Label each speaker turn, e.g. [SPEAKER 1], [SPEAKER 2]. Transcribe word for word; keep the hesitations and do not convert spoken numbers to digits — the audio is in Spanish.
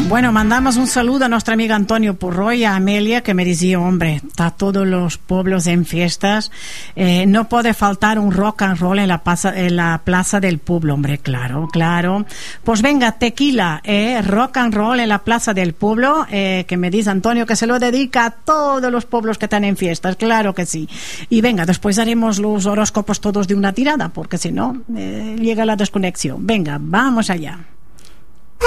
[SPEAKER 1] Bueno, mandamos un saludo a nuestra amiga Antonio Purro y a Amelia, que me decía, hombre, está todos los pueblos en fiestas, eh, no puede faltar un rock and roll en la, plaza, en la plaza del pueblo, hombre, claro, claro. Pues venga, tequila, eh, rock and roll en la plaza del pueblo, eh, que me dice Antonio que se lo dedica a todos los pueblos que están en fiestas, claro que sí. Y venga, después haremos los horóscopos todos de una tirada, porque si no, eh, llega la desconexión. Venga, vamos allá.